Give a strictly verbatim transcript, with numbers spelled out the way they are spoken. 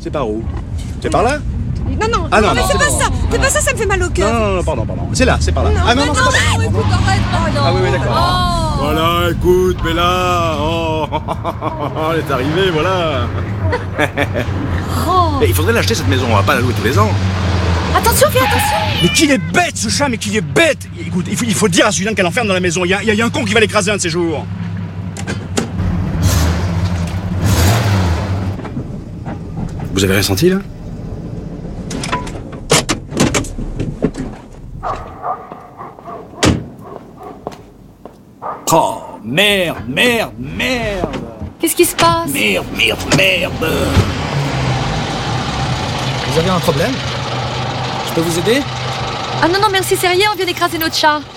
C'est par où? C'est par là? Non, non, Ah, non, non, mais non, c'est c'est pas bon. ça. C'est pas ça, ça me fait mal au cœur. Non, non, non, pardon, pardon. C'est là, c'est par là. Non, Ah non, non, non, c'est pas là. non, écoute, arrête. Oh, non. Ah oui, oui, d'accord. Oh. Voilà, écoute, mais là, oh, elle est arrivée, voilà. Oh. Et il faudrait l'acheter cette maison, on va pas la louer tous les ans. Attention, fais attention. Mais qu'il est bête ce chat, mais qu'il est bête. Écoute, il faut, il faut dire à Suzanne qu'elle l'enferme dans la maison. Il y a, il y a- il y a un con qui va l'écraser un de ces jours. Vous avez rien senti, là? Oh, merde, merde, merde. Qu'est-ce qui se passe? Merde, merde, merde. Vous avez un problème? Je peux vous aider? Ah non, non, merci, c'est rien, on vient d'écraser notre chat.